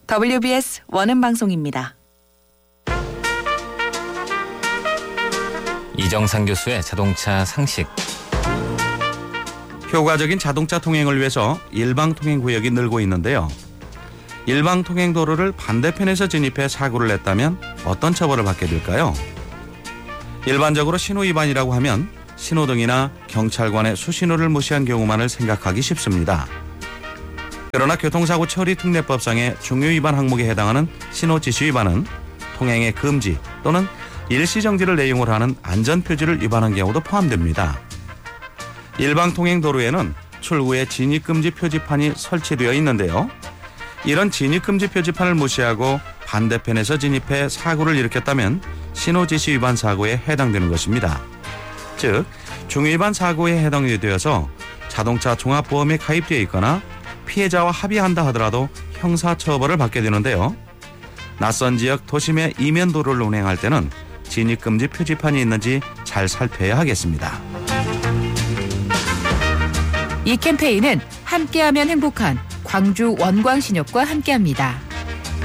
WBS 원음방송입니다. 이정상 교수의 자동차 상식. 효과적인 자동차 통행을 위해서 일방통행구역이 늘고 있는데요. 일방통행도로를 반대편에서 진입해 사고를 냈다면 어떤 처벌을 받게 될까요? 일반적으로 신호위반이라고 하면 신호등이나 경찰관의 수신호를 무시한 경우만을 생각하기 쉽습니다. 그러나 교통사고 처리 특례법상의 중요위반 항목에 해당하는 신호지시위반은 통행의 금지 또는 일시정지를 내용으로 하는 안전표지를 위반한 경우도 포함됩니다. 일방통행도로에는 출구에 진입금지 표지판이 설치되어 있는데요. 이런 진입금지 표지판을 무시하고 반대편에서 진입해 사고를 일으켰다면 신호지시 위반 사고에 해당되는 것입니다. 즉, 중위반 사고에 해당이 되어서 자동차 종합보험에 가입되어 있거나 피해자와 합의한다 하더라도 형사처벌을 받게 되는데요. 낯선 지역 도심의 이면도로를 운행할 때는 진입금지 표지판이 있는지 잘 살펴야 하겠습니다. 이 캠페인은 함께하면 행복한 광주 원광신협과 함께합니다.